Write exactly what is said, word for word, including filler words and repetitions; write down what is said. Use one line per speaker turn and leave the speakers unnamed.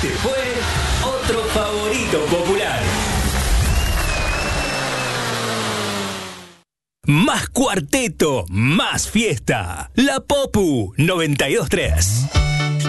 Este fue otro favorito popular. Más cuarteto, más fiesta. La Popu noventa y dos tres.